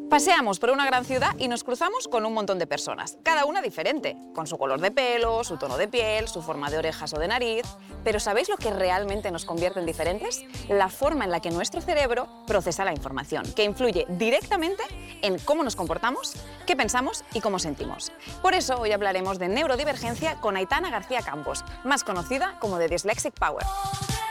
Paseamos por una gran ciudad y nos cruzamos con un montón de personas, cada una diferente, con su color de pelo, su tono de piel, su forma de orejas o de nariz. Pero ¿sabéis lo que realmente nos convierte en diferentes? La forma en la que nuestro cerebro procesa la información, que influye directamente en cómo nos comportamos, qué pensamos y cómo sentimos. Por eso hoy hablaremos de neurodivergencia con Aitana García Campos, más conocida como The Dyslexic Power.